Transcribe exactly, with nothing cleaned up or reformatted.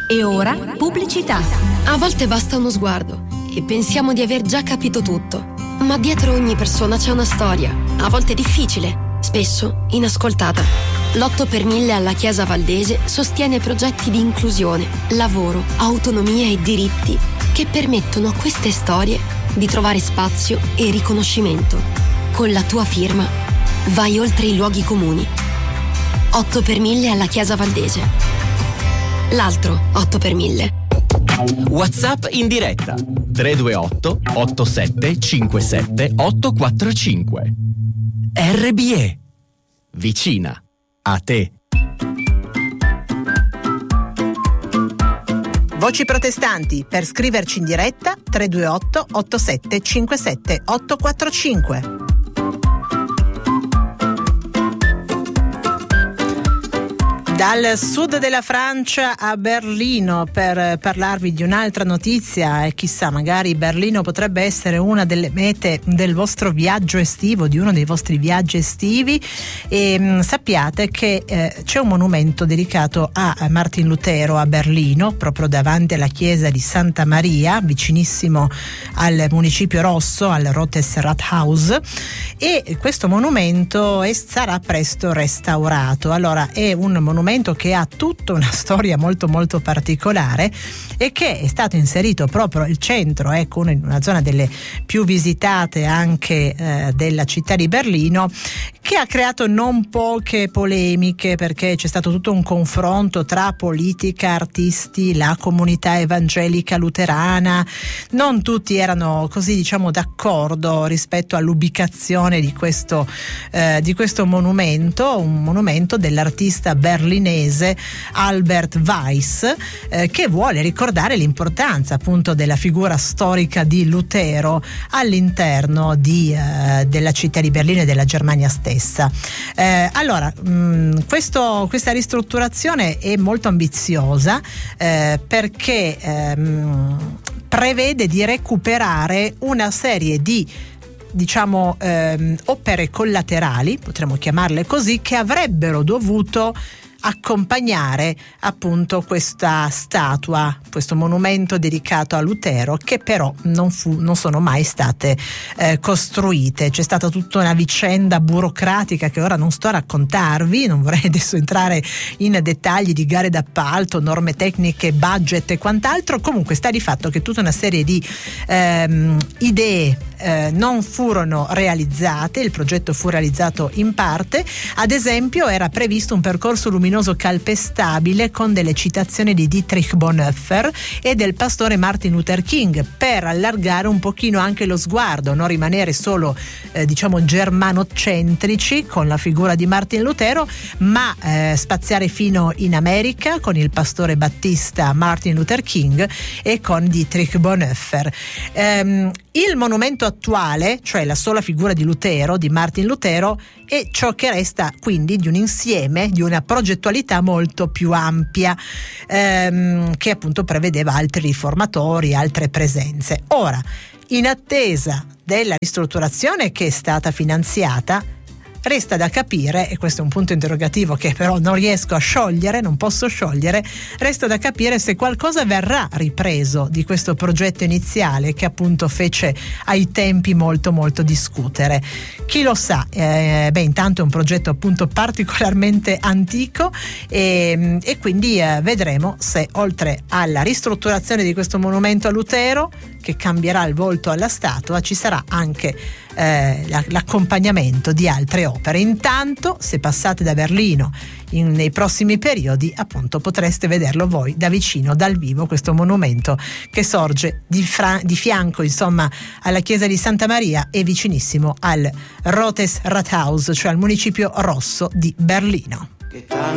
E ora pubblicità. A volte basta uno sguardo e pensiamo di aver già capito tutto. Ma dietro ogni persona c'è una storia, a volte difficile, spesso inascoltata. L'otto per mille alla Chiesa Valdese sostiene progetti di inclusione, lavoro, autonomia e diritti che permettono a queste storie di trovare spazio e riconoscimento. Con la tua firma vai oltre i luoghi comuni. otto per mille alla Chiesa Valdese. L'altro otto per mille. WhatsApp in diretta tre due otto otto sette cinque sette otto quattro cinque. R B E, vicina a te. Voci protestanti, per scriverci in diretta tre due otto otto sette cinque sette otto quattro cinque. Dal sud della Francia a Berlino per parlarvi di un'altra notizia, e chissà, magari Berlino potrebbe essere una delle mete del vostro viaggio estivo, di uno dei vostri viaggi estivi. E mh, sappiate che eh, c'è un monumento dedicato a Martin Lutero a Berlino, proprio davanti alla chiesa di Santa Maria, vicinissimo al municipio rosso, al Rotes Rathaus, e questo monumento è, sarà presto restaurato. Allora, è un monumento che ha tutta una storia molto molto particolare e che è stato inserito proprio al centro, ecco, in una zona delle più visitate anche eh, della città di Berlino, che ha creato non poche polemiche, perché c'è stato tutto un confronto tra politica, artisti, la comunità evangelica luterana. Non tutti erano così, diciamo, d'accordo rispetto all'ubicazione di questo eh, di questo monumento, un monumento dell'artista berlinese Albert Weiss, eh, che vuole ricordare l'importanza appunto della figura storica di Lutero all'interno di, eh, della città di Berlino e della Germania stessa. Eh, allora, mh, questo, questa ristrutturazione è molto ambiziosa eh, perché ehm, prevede di recuperare una serie di diciamo ehm, opere collaterali, potremmo chiamarle così, che avrebbero dovuto accompagnare appunto questa statua, questo monumento dedicato a Lutero, che però non, fu, non sono mai state eh, costruite. C'è stata tutta una vicenda burocratica che ora non sto a raccontarvi, non vorrei adesso entrare in dettagli di gare d'appalto, norme tecniche, budget e quant'altro. Comunque sta di fatto che tutta una serie di ehm, idee eh, non furono realizzate, il progetto fu realizzato in parte. Ad esempio era previsto un percorso luminoso calpestabile con delle citazioni di Dietrich Bonhoeffer e del pastore Martin Luther King, per allargare un pochino anche lo sguardo, non rimanere solo eh, diciamo germanocentrici con la figura di Martin Lutero, ma eh, spaziare fino in America con il pastore battista Martin Luther King e con Dietrich Bonhoeffer. Ehm, il monumento attuale, cioè la sola figura di Lutero, di Martin Lutero, è ciò che resta quindi di un insieme, di una progettualità molto più ampia, ehm, che appunto prevedeva altri riformatori, altre presenze. Ora, in attesa della ristrutturazione che è stata finanziata, resta da capire, e questo è un punto interrogativo che però non riesco a sciogliere, non posso sciogliere, resta da capire se qualcosa verrà ripreso di questo progetto iniziale che appunto fece ai tempi molto molto discutere. Chi lo sa? Eh, beh, intanto è un progetto appunto particolarmente antico e, e quindi eh, vedremo se oltre alla ristrutturazione di questo monumento a Lutero, che cambierà il volto alla statua, ci sarà anche eh, l'accompagnamento di altre opere. Intanto, se passate da Berlino in, nei prossimi periodi, appunto potreste vederlo voi da vicino, dal vivo, questo monumento che sorge di, fra, di fianco insomma alla chiesa di Santa Maria e vicinissimo al Rotes Rathaus, cioè al municipio rosso di Berlino. Che